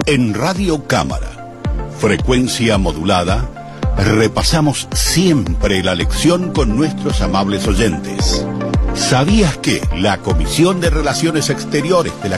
En Radio Cámara, frecuencia modulada, repasamos siempre la lección con nuestros amables oyentes. ¿Sabías que la Comisión de Relaciones Exteriores de la